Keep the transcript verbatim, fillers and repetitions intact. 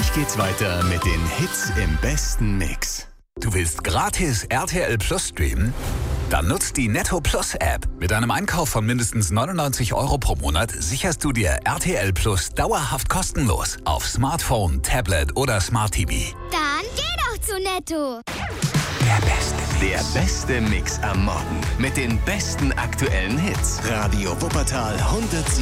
Gleich geht's weiter mit den Hits im besten Mix. Du willst gratis R T L Plus streamen? Dann nutzt die Netto Plus App. Mit einem Einkauf von mindestens neunundneunzig Euro pro Monat sicherst du dir R T L Plus dauerhaft kostenlos auf Smartphone, Tablet oder Smart T V. Dann geh doch zu Netto. Der beste, der beste Mix am Morgen mit den besten aktuellen Hits. Radio Wuppertal hundertsieben.